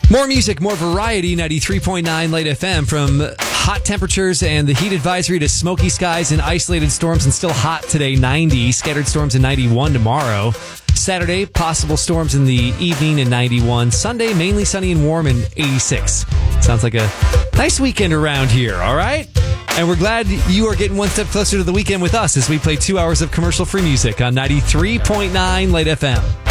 More music, more variety, 93.9 Light FM. From hot temperatures and the heat advisory to smoky skies and isolated storms, and still hot today, 90. Scattered storms and 91 tomorrow. Saturday, possible storms in the evening and 91. Sunday, mainly sunny and warm and 86. Sounds like a nice weekend around here, all right? And we're glad you are getting one step closer to the weekend with us as we play 2 hours of commercial-free music on 93.9 Light FM.